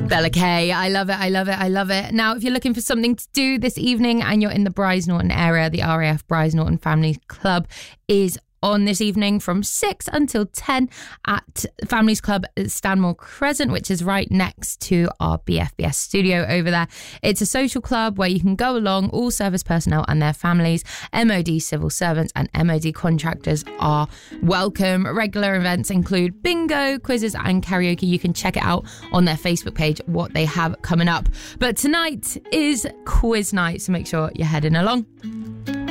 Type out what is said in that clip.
Bella Kay, I love it, I love it, I love it. Now, if you're looking for something to do this evening and you're in the Brize Norton area, the RAF Brize Norton Family Club is on this evening from 6 until 10 at Families Club at Stanmore Crescent, which is right next to our BFBS studio over there. It's a social club where you can go along. All service personnel and their families, MOD civil servants and MOD contractors are welcome. Regular events include bingo, quizzes and karaoke. You can check it out on their Facebook page what they have coming up. But tonight is quiz night, so make sure you're heading along.